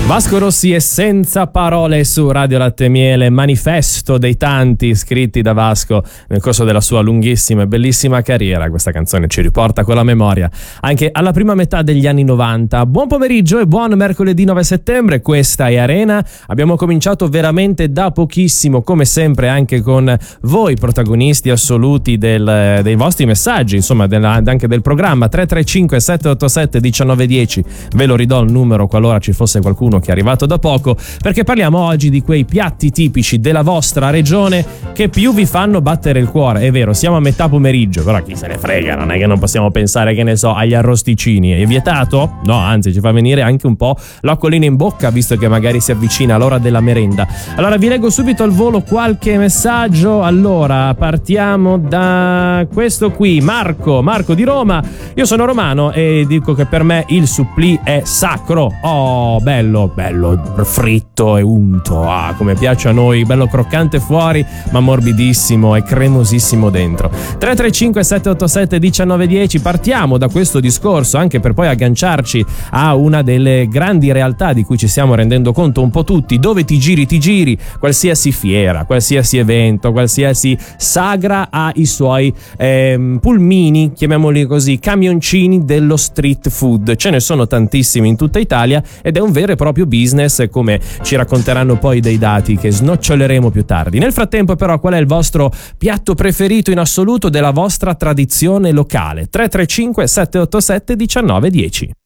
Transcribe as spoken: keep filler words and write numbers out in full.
Vasco Rossi è senza parole su Radio Latte e Miele, manifesto dei tanti scritti da Vasco nel corso della sua lunghissima e bellissima carriera. Questa canzone ci riporta con la memoria anche alla prima metà degli anni novanta. Buon pomeriggio e buon mercoledì nove settembre, questa è Arena. Abbiamo cominciato veramente da pochissimo, come sempre anche con voi protagonisti assoluti del, dei vostri messaggi, insomma della, anche del programma. Tre tre cinque sette otto sette uno nove uno zero, ve lo ridò il numero qualora ci fosse qualcuno che è arrivato da poco, perché parliamo oggi di quei piatti tipici della vostra regione che più vi fanno battere il cuore. È vero, siamo a metà pomeriggio, però chi se ne frega, non è che non possiamo pensare, che ne so, agli arrosticini. È vietato? No, anzi ci fa venire anche un po' l'acquolina in bocca, visto che magari si avvicina l'ora della merenda. Allora vi leggo subito al volo qualche messaggio. Allora partiamo da questo qui, Marco Marco di Roma. Io sono romano e dico che per me il supplì è sacro. Oh, bello bello fritto e unto, ah, come piace a noi, bello croccante fuori ma morbidissimo e cremosissimo dentro. Tre tre cinque sette otto sette uno nove uno zero. Partiamo da questo discorso anche per poi agganciarci a una delle grandi realtà di cui ci stiamo rendendo conto un po' tutti: dove ti giri ti giri, qualsiasi fiera, qualsiasi evento, qualsiasi sagra ha i suoi ehm, pulmini, chiamiamoli così, camioncini dello street food. Ce ne sono tantissimi in tutta Italia ed è un vero e proprio business, come ci racconteranno poi dei dati che snoccioleremo più tardi. Nel frattempo però, qual è il vostro piatto preferito in assoluto della vostra tradizione locale? Tre tre cinque sette otto sette uno nove uno zero.